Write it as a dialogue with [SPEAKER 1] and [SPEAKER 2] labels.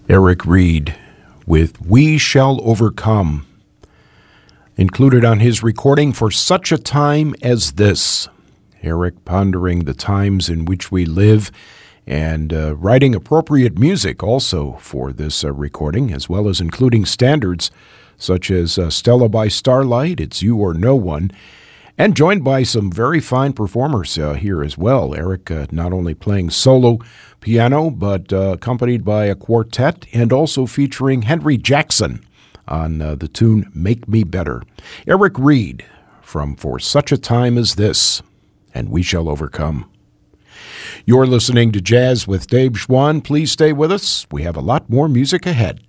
[SPEAKER 1] Eric Reed with We Shall Overcome, included on his recording For Such a Time as This. Eric pondering the times in which we live and writing appropriate music also for this recording, as well as including standards such as Stella by Starlight, It's You or No One, and joined by some very fine performers here as well. Eric not only playing solo piano, but accompanied by a quartet, and also featuring Henry Jackson on the tune Make Me Better. Eric Reed from For Such a Time as This, and We Shall Overcome. You're listening to Jazz with Dave Schwann. Please stay with us. We have a lot more music ahead.